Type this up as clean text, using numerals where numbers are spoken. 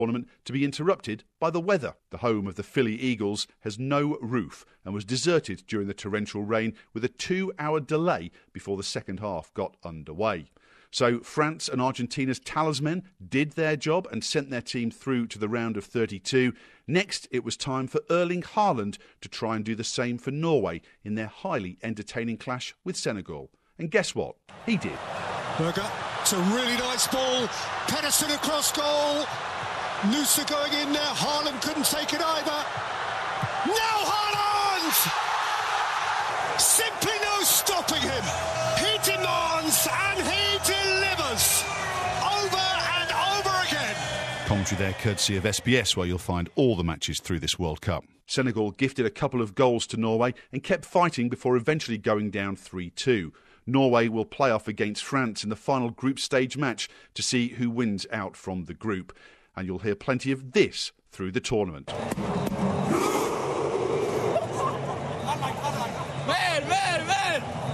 tournament to be interrupted by the weather. The home of the Philly Eagles has no roof and was deserted during the torrential rain with a 2-hour delay before the second half got underway. So France and Argentina's talisman did their job and sent their team through to the round of 32. Next, it was time for Erling Haaland to try and do the same for Norway in their highly entertaining clash with Senegal. And guess what? He did. Berger, it's a really nice ball. Pedersen across goal. Noosa going in there. Haaland couldn't take it either. Now Haaland! Simply no stopping him. He demands and he delivers over and over again. Commentary there courtesy of SBS, where you'll find all the matches through this World Cup. Senegal gifted a couple of goals to Norway and kept fighting before eventually going down 3-2. Norway will play off against France in the final group stage match to see who wins out from the group. And you'll hear plenty of this through the tournament. Ven!